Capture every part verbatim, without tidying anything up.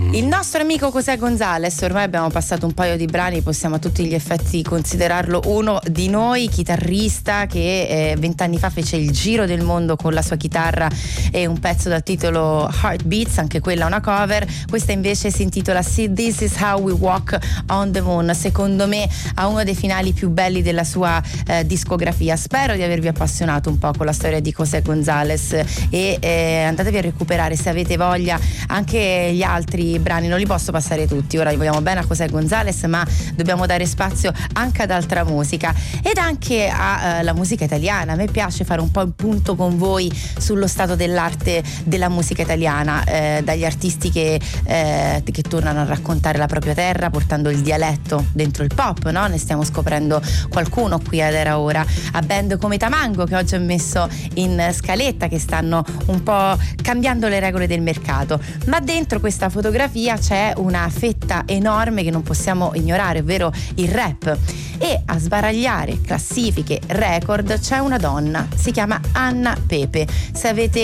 Il nostro amico José González, ormai abbiamo passato un paio di brani, possiamo a tutti gli effetti considerarlo uno di noi, chitarrista che vent'anni fa fece il giro del mondo con la sua chitarra e un pezzo dal titolo Heartbeats, anche quella una cover. Questa invece si intitola See This Is How We Walk on the Moon. Secondo me ha uno dei finali più belli della sua eh, discografia. Spero di avervi appassionato un po' con la storia di José González e eh, andatevi a recuperare, se avete voglia, anche gli altri brani. Non li posso passare tutti, ora li vogliamo bene a José González, ma dobbiamo dare spazio anche ad altra musica ed anche alla uh, musica italiana. A me piace fare un po' il punto con voi sullo stato dell'arte della musica italiana, eh, dagli artisti che, eh, che tornano a raccontare la propria terra portando il dialetto dentro il pop, no? Ne stiamo scoprendo qualcuno qui ad Era Ora, a band come Tamango che oggi ho messo in scaletta, che stanno un po' cambiando le regole del mercato, ma dentro questa fotografia c'è una fetta enorme che non possiamo ignorare, ovvero il rap, e a sbaragliare classifiche, record c'è una donna, si chiama Anna Pepe. Se avete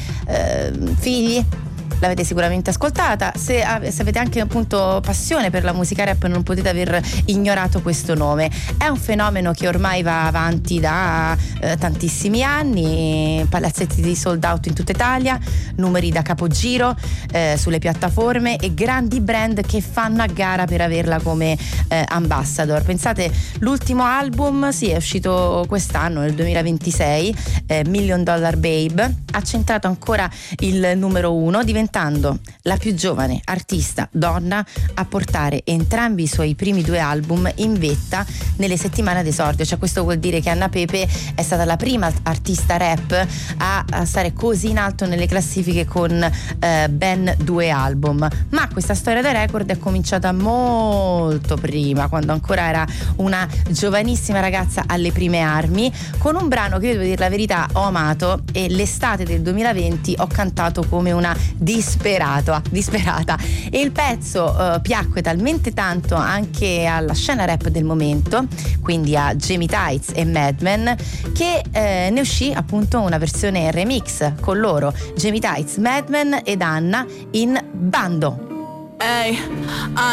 eh, figli l'avete sicuramente ascoltata, se, se avete anche appunto passione per la musica rap non potete aver ignorato questo nome. È un fenomeno che ormai va avanti da eh, tantissimi anni, palazzetti di sold out in tutta Italia, numeri da capogiro eh, sulle piattaforme e grandi brand che fanno a gara per averla come eh, ambassador. Pensate, l'ultimo album sì, è uscito quest'anno nel duemilaventisei, eh, Million Dollar Babe, ha centrato ancora il numero uno, diventando la più giovane artista donna a portare entrambi i suoi primi due album in vetta nelle settimane d'esordio. Cioè, questo vuol dire che Anna Pepe è stata la prima artista rap a, a stare così in alto nelle classifiche con eh, ben due album. Ma questa storia da record è cominciata molto prima, quando ancora era una giovanissima ragazza alle prime armi, con un brano che io, devo dire la verità, ho amato e l'estate del duemilaventi ho cantato come una disperata, disperata. E il pezzo uh, piacque talmente tanto anche alla scena rap del momento, quindi a Jamie Tights e Madman, che eh, ne uscì appunto una versione remix con loro, Jamie Tights, Madman ed Anna in Bando. Hey,